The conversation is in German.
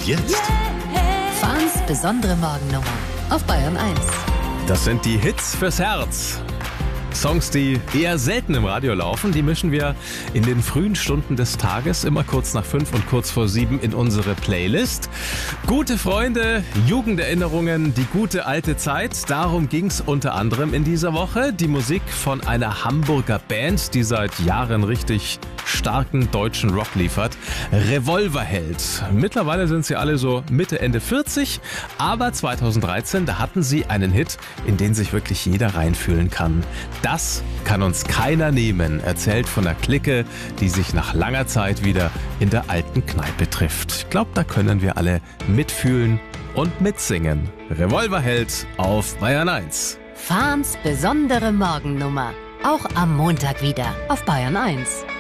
jetzt? Fahns besondere Morgennummer auf Bayern 1. Das sind die Hits fürs Herz. Songs, die eher selten im Radio laufen, die mischen wir in den frühen Stunden des Tages, immer kurz nach 5 und kurz vor 7 in unsere Playlist. Gute Freunde, Jugenderinnerungen, die gute alte Zeit, darum ging's unter anderem in dieser Woche. Die Musik von einer Hamburger Band, die seit Jahren richtig starken deutschen Rock liefert. Revolverheld. Mittlerweile sind sie alle so Mitte, Ende 40, aber 2013, da hatten sie einen Hit, in den sich wirklich jeder reinfühlen kann. Das kann uns keiner nehmen, erzählt von der Clique, die sich nach langer Zeit wieder in der alten Kneipe trifft. Ich glaube, da können wir alle mitfühlen und mitsingen. Revolverheld auf Bayern 1. Fahns besondere Morgennummer. Auch am Montag wieder auf Bayern 1.